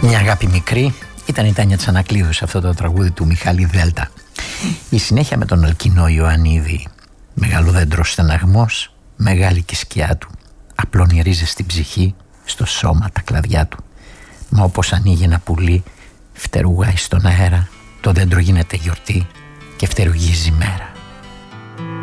Μια αγάπη μικρή ήταν η Τάνια Τσανακλείδου σε αυτό το τραγούδι του Μιχάλη Δέλτα. Η συνέχεια με τον Αλκινό Ιωαννίδη. Μεγάλο δέντρο στεναγμός, μεγάλη και σκιά του. Απλώνει ρίζες στην ψυχή, στο σώμα τα κλαδιά του. Μα όπως ανοίγει ένα πουλί, φτερουγάει στον αέρα. Το δέντρο γίνεται γιορτή και φτερουγίζει μέρα.